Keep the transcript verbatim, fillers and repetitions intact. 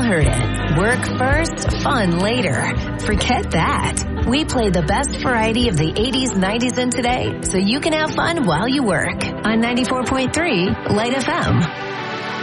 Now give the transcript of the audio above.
heard it. Work first, fun later. Forget that. We play the best variety of the eighties, nineties, and today so you can have fun while you work on ninety-four point three Light F M.